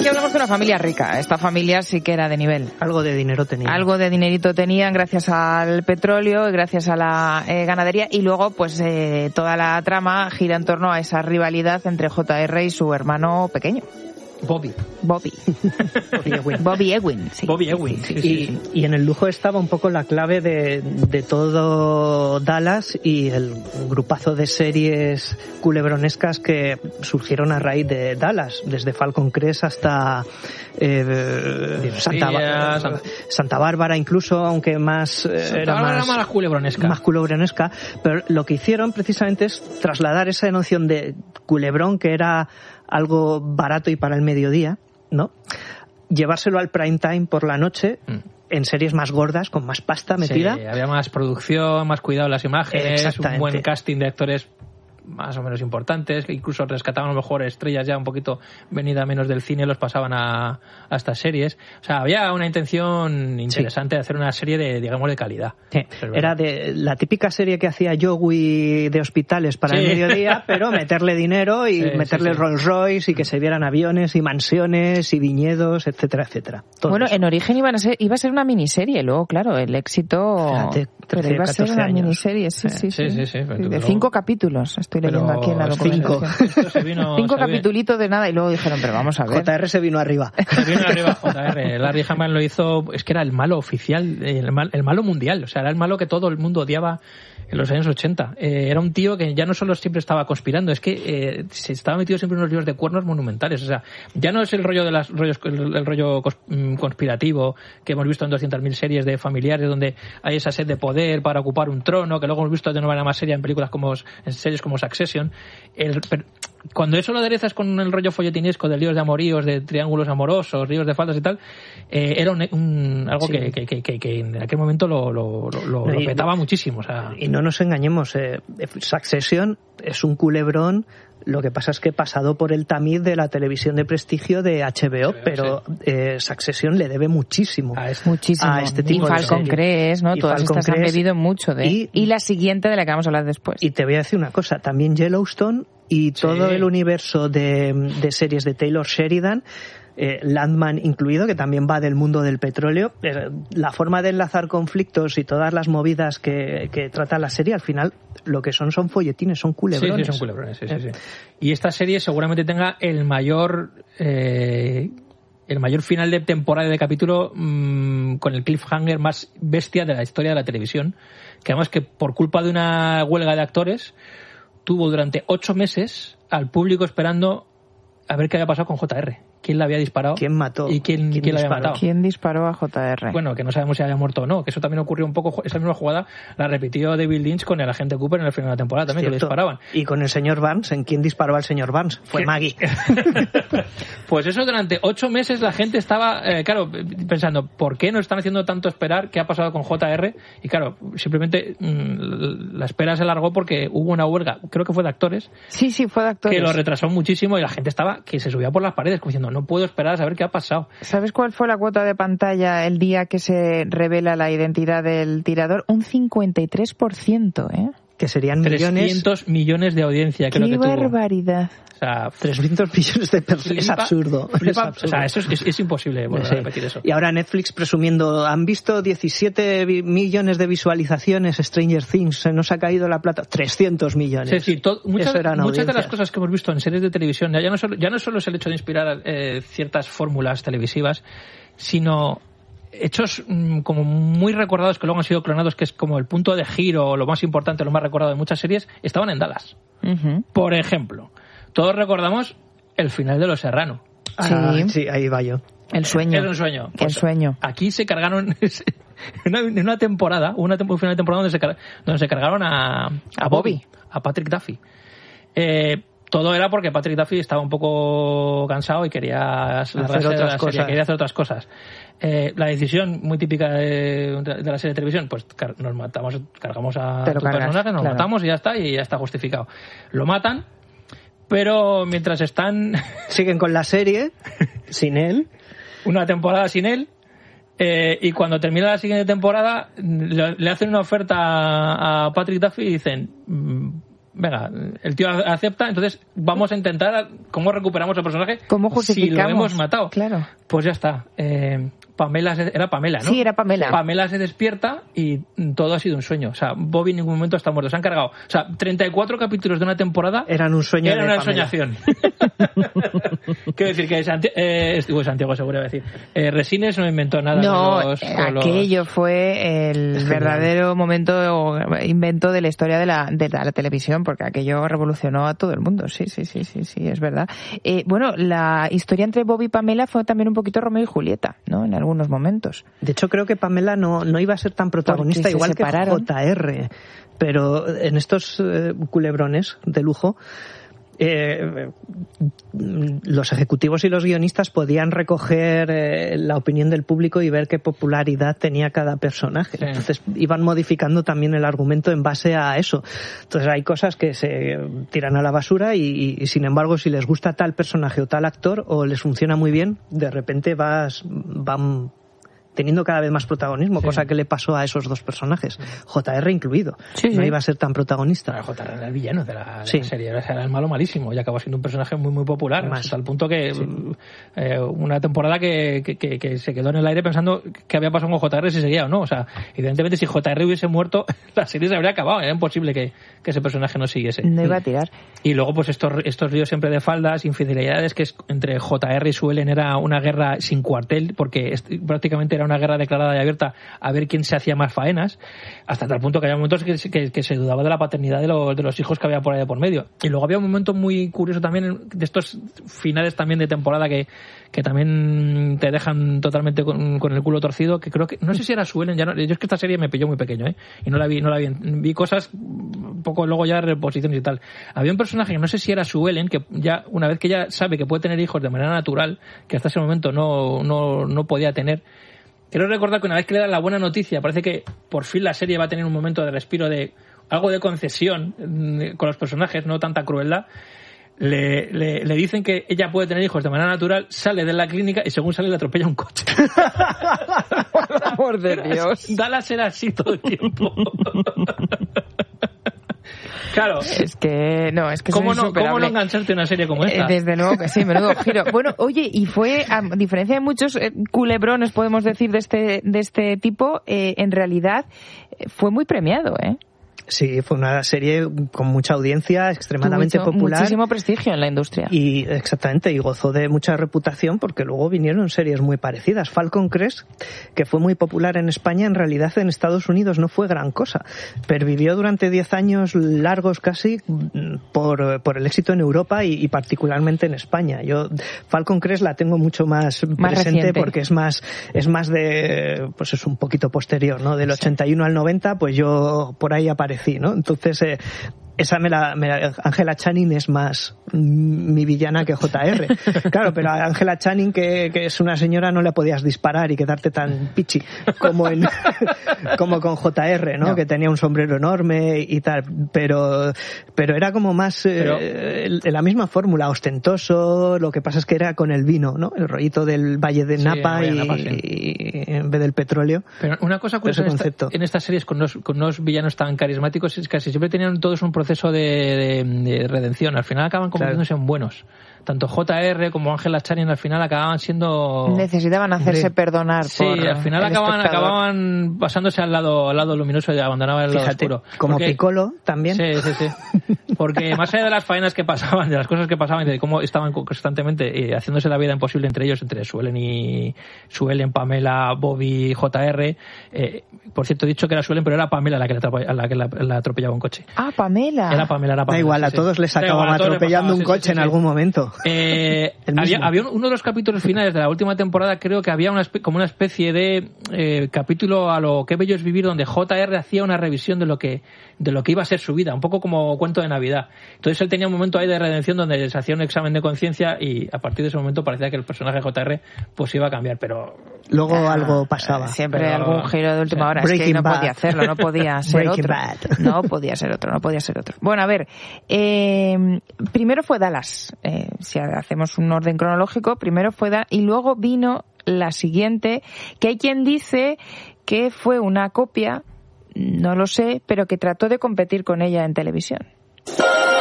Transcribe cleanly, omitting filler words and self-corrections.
aquí hablamos de una familia rica. Esta familia sí que era de nivel. Algo de dinero tenía. Algo de dinerito tenían gracias al petróleo y gracias a la ganadería. Y luego, pues, toda la trama gira en torno a esa rivalidad entre JR y su hermano pequeño. Bobby Ewing, sí. Bobby Ewing. Sí. Y en el lujo estaba un poco la clave de todo Dallas y el grupazo de series culebronescas que surgieron a raíz de Dallas, desde Falcon Crest hasta Santa Bárbara, incluso, aunque más era más culebronesca. Más culebronesca, pero lo que hicieron precisamente es trasladar esa noción de culebrón, que era algo barato y para el mediodía, ¿no? Llevárselo al prime time por la noche en series más gordas, con más pasta metida. Sí, había más producción, más cuidado en las imágenes, un buen casting de actores más o menos importantes, que incluso rescataban a lo mejor estrellas ya un poquito venida menos del cine, los pasaban a estas series. O sea, había una intención interesante de hacer una serie de calidad. Sí. Era de la típica serie que hacía Joey de hospitales para el mediodía, pero meterle dinero y meterle Rolls Royce y que se vieran aviones y mansiones y viñedos, etcétera, etcétera. Bueno, en origen iba a ser una miniserie, luego, claro, el éxito... Fíjate, 13, pero iba a ser una miniserie, sí. De 5 capítulos. Estoy leyendo aquí en la documentación. 5 capitulitos de nada y luego dijeron, pero vamos a ver. JR se vino arriba. JR. Larry Hama lo hizo, es que era el malo oficial, el malo mundial. O sea, era el malo que todo el mundo odiaba en los años 80. Era un tío que ya no solo siempre estaba conspirando, es que se estaba metido siempre en unos líos de cuernos monumentales. O sea, ya no es el rollo el rollo conspirativo que hemos visto en 200.000 series de familiares donde hay esa sed de poder para ocupar un trono, que luego hemos visto de una manera más seria en películas en series como Succession. Cuando eso lo aderezas con el rollo folletinesco de líos de amoríos, de triángulos amorosos, líos de faldas y tal, era algo que en aquel momento lo petaba muchísimo. O sea. Y no nos engañemos, Succession es un culebrón. Lo que pasa es que pasado por el tamiz de la televisión de prestigio de HBO, pero Succession le debe muchísimo a este tipo de Falcon Crest, ¿no? Todas estas han bebido mucho de... Y la siguiente de la que vamos a hablar después. Y te voy a decir una cosa, también Yellowstone y todo el universo de series de Taylor Sheridan, Landman incluido, que también va del mundo del petróleo, la forma de enlazar conflictos y todas las movidas que trata la serie, al final lo que son folletines, son culebrones. Sí, son culebrones, sí. Y esta serie seguramente tenga el mayor final de temporada de capítulo con el cliffhanger más bestia de la historia de la televisión, que además que por culpa de una huelga de actores tuvo durante 8 meses al público esperando a ver qué había pasado con JR. ¿Quién la había disparado? ¿Quién mató? ¿Y quién la había matado? ¿Quién disparó a JR? Bueno, que no sabemos si había muerto o no, que eso también ocurrió un poco, esa misma jugada la repitió David Lynch con el agente Cooper en el final de la temporada también, que lo disparaban. Y con el señor Barnes, ¿en quién disparó al señor Barnes? Fue Maggie. Pues eso, durante 8 meses la gente estaba, pensando, ¿por qué nos están haciendo tanto esperar? ¿Qué ha pasado con JR? Y claro, simplemente la espera se alargó porque hubo una huelga, creo que fue de actores. Sí, fue de actores. Que lo retrasó muchísimo y la gente estaba que se subía por las paredes, como diciendo, no puedo esperar a saber qué ha pasado. ¿Sabes cuál fue la cuota de pantalla el día que se revela la identidad del tirador? Un 53%, ¿eh? Que serían millones. 300 millones de audiencia, creo que tuvo. ¡Qué barbaridad! O sea, 300 millones de personas. Es absurdo. Es absurdo. O sea, eso es imposible volver a repetir eso. Y ahora Netflix presumiendo, han visto 17 millones de visualizaciones Stranger Things, se nos ha caído la plata. 300 millones. Es decir, muchas de las cosas que hemos visto en series de televisión, ya no solo es el hecho de inspirar ciertas fórmulas televisivas, sino hechos como muy recordados que luego han sido clonados, que es como el punto de giro, lo más importante, lo más recordado de muchas series, estaban en Dallas. Uh-huh. Por ejemplo, todos recordamos el final de Los Serrano. Sí, ahí va yo. El sueño. Es un sueño. Pues el sueño. Aquí se cargaron en una temporada, un final de temporada donde se cargaron a Bobby, a Patrick Duffy. Todo era porque Patrick Duffy estaba un poco cansado y quería hacer otras cosas. La decisión muy típica de la serie de televisión, pues cargamos a tu personaje, nos matamos y ya está justificado. Lo matan, pero mientras siguen con la serie sin él, una temporada sin él, y cuando termina la siguiente temporada le hacen una oferta a Patrick Duffy y dicen, venga, el tío acepta, entonces vamos a intentar cómo recuperamos el personaje, ¿cómo justificamos? Si lo hemos matado. Claro. Pues ya está. Era Pamela, ¿no? Sí, era Pamela. Pamela se despierta y todo ha sido un sueño. O sea, Bobby en ningún momento está muerto. Se han cargado. O sea, 34 capítulos de una temporada eran un sueño. Era una ensoñación. Quiero decir que Santiago Segura, iba a decir. Resines no inventó nada. No, aquello fue el verdadero momento o invento de la historia de la televisión, porque aquello revolucionó a todo el mundo. Sí, es verdad. Bueno, la historia entre Bobby y Pamela fue también un poquito Romeo y Julieta, ¿no? En algunos momentos. De hecho, creo que Pamela no iba a ser tan protagonista, igual que JR, pero en estos culebrones de lujo, los ejecutivos y los guionistas podían recoger la opinión del público y ver qué popularidad tenía cada personaje. Sí. Entonces iban modificando también el argumento en base a eso. Entonces hay cosas que se tiran a la basura y sin embargo, si les gusta tal personaje o tal actor o les funciona muy bien, de repente van teniendo cada vez más protagonismo, cosa que le pasó a esos dos personajes, JR incluido. No iba a ser tan protagonista. JR era el villano de la serie, era el malo malísimo y acabó siendo un personaje muy muy popular, hasta el punto que una temporada que se quedó en el aire pensando qué había pasado con JR, si seguía o no. O sea, evidentemente si JR hubiese muerto, la serie se habría acabado, era imposible que ese personaje no siguiese. No iba a tirar. Y luego pues estos líos siempre de faldas, infidelidades, que entre JR y Sue Ellen era una guerra sin cuartel, porque prácticamente era una guerra declarada y abierta a ver quién se hacía más faenas, hasta tal punto que había momentos que se dudaba de la paternidad de los hijos que había por ahí de por medio. Y luego había un momento muy curioso también de estos finales también de temporada que también te dejan totalmente con el culo torcido, que creo que, no sé si era Sue Ellen, yo es que esta serie me pilló muy pequeño, y no la vi cosas un poco luego ya reposiciones y tal. Había un personaje que no sé si era Sue Ellen, que ya una vez que ya sabe que puede tener hijos de manera natural, que hasta ese momento no podía tener. Quiero recordar que una vez que le dan la buena noticia, parece que por fin la serie va a tener un momento de respiro, de algo de concesión con los personajes, no tanta crueldad. Le dicen que ella puede tener hijos de manera natural, sale de la clínica y según sale le atropella un coche. Por amor de Dios. Dallas era así todo el tiempo. Claro. Es que ¿Cómo no engancharte en una serie como esta? Desde luego que sí, menudo giro. Bueno, oye, y fue, a diferencia de muchos culebrones, podemos decir, de este tipo, en realidad fue muy premiado, ¿eh? Sí, fue una serie con mucha audiencia, extremadamente popular. Muchísimo prestigio en la industria. Y exactamente, y gozó de mucha reputación porque luego vinieron series muy parecidas. Falcon Crest, que fue muy popular en España, en realidad en Estados Unidos no fue gran cosa. Pervivió durante 10 años largos casi por el éxito en Europa y particularmente en España. Yo Falcon Crest la tengo mucho más presente reciente. Porque es más de, pues es un poquito posterior, ¿no? Del 81 al 90, pues yo por ahí aparecí, ¿no? Entonces esa Angela Channing es más mi villana que JR. Claro, pero a Angela Channing, que es una señora, no le podías disparar y quedarte tan pichi como con JR, ¿no? Que tenía un sombrero enorme y tal, pero era como más la misma fórmula, ostentoso. Lo que pasa es que era con el vino, ¿no? El rollito del Valle de Napa, y en vez del petróleo. Pero una cosa curiosa en estas series con unos villanos tan carismáticos es que casi siempre tenían todos un proceso de redención. Al final acaban convirtiéndose en buenos. Tanto JR como Angela Channing al final acababan siendo... Necesitaban hacerse perdonar. Sí, al final acababan pasándose al lado luminoso y abandonaban el lado oscuro. Como Piccolo también. Sí. Porque más allá de las faenas que pasaban, de las cosas que pasaban, de cómo estaban constantemente haciéndose la vida imposible entre ellos, entre Sue Ellen, Pamela, Bobby, JR. Por cierto, he dicho que era Sue Ellen, pero era Pamela la que la atropellaba un coche. Ah, Pamela. Era Pamela. Da igual, a todos les acababa atropellando un coche en algún momento. Había uno de los capítulos finales de la última temporada, creo que había como una especie de capítulo a lo Qué bello es vivir, donde JR hacía una revisión de lo que iba a ser su vida, un poco como cuento de Navidad. Entonces él tenía un momento ahí de redención donde se hacía un examen de conciencia y a partir de ese momento parecía que el personaje de JR pues iba a cambiar, pero luego algo pasaba. Siempre algún giro de última hora. Es que no podía hacerlo, no podía ser otro. No podía ser otro. Bueno, a ver, primero fue Dallas. Si hacemos un orden cronológico, primero fue Dallas y luego vino la siguiente, que hay quien dice que fue una copia, no lo sé, pero que trató de competir con ella en televisión. Bye.